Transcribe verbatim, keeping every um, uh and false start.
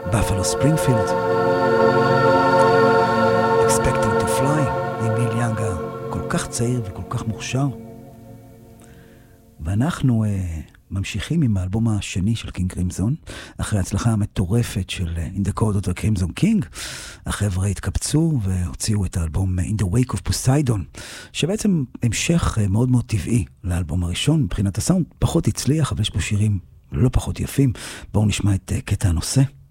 Buffalo Springfield. Expecting to fly. ניל יאנג כל כך צעיר וכל כך מוכשר. ואנחנו uh, ממשיכים עם האלבום השני של קינג קרימזון, אחרי ההצלחה המטורפת של uh, In the Cold of the Crimson King. החבר'ה התקבצו והוציאו את האלבום In the Wake of Poseidon, שבעצם המשך uh, מאוד מאוד טבעי לאלבום הראשון. מבחינת הסאונד פחות הצליח, אבל יש פה שירים לא פחות יפים. בואו נשמע את uh, קטע הנושא.